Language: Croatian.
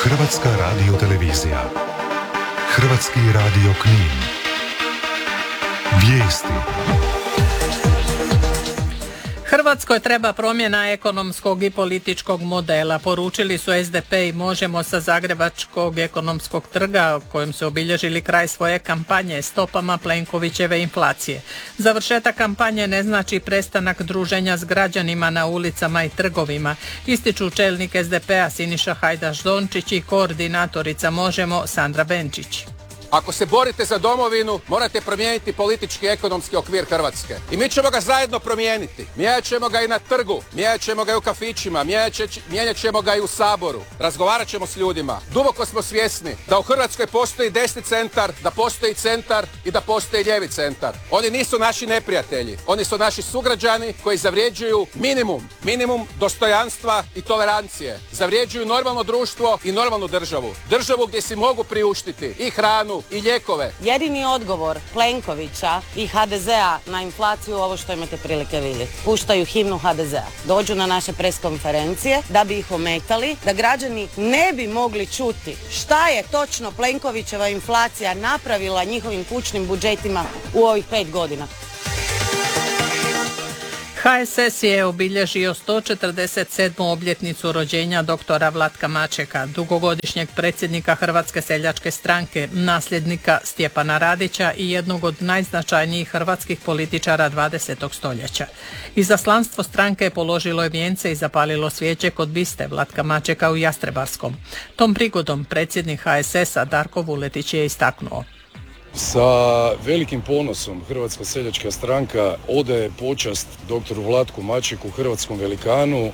Hrvatska radiotelevizija. Hrvatski radio Knin. Vijesti. Hrvatskoj treba promjena ekonomskog i političkog modela, poručili su SDP i Možemo sa Zagrebačkog ekonomskog trga, kojim su obilježili kraj svoje kampanje stopama Plenkovićeve inflacije. Završetak kampanje ne znači prestanak druženja s građanima na ulicama i trgovima, ističu čelnik SDP-a Siniša Hajdaš Dončić i koordinatorica Možemo Sandra Benčić. Ako se borite za domovinu, morate promijeniti politički i ekonomski okvir Hrvatske. I mi ćemo ga zajedno promijeniti. Mijenjat ćemo ga i na trgu, mijenjat ćemo ga i u kafićima, mijenjat ćemo ga i u Saboru. Razgovarat ćemo s ljudima. Duboko smo svjesni da u Hrvatskoj postoji desni centar, da postoji centar i da postoji lijevi centar. Oni nisu naši neprijatelji. Oni su naši sugrađani koji zavređuju minimum dostojanstva i tolerancije. Zavređuju normalno društvo i normalnu državu. Državu gdje si mogu priuštiti i hranu i lijekove. Jedini odgovor Plenkovića i HDZ-a na inflaciju ovo što imate prilike vidjeti. Puštaju himnu HDZ-a. Dođu na naše preskonferencije da bi ih ometali, da građani ne bi mogli čuti šta je točno Plenkovićeva inflacija napravila njihovim kućnim budžetima u ovih 5 godina. HSS je obilježio 147. obljetnicu rođenja doktora Vlatka Mačeka, dugogodišnjeg predsjednika Hrvatske seljačke stranke, nasljednika Stjepana Radića i jednog od najznačajnijih hrvatskih političara 20. stoljeća. Izaslanstvo stranke položilo je vijence i zapalilo svijeće kod biste Vlatka Mačeka u Jastrebarskom. Tom prigodom predsjednik HSS-a Darko Vuletić je istaknuo: Sa velikim ponosom Hrvatska seljačka stranka odaje počast doktoru Vlatku Mačeku, hrvatskom velikanu,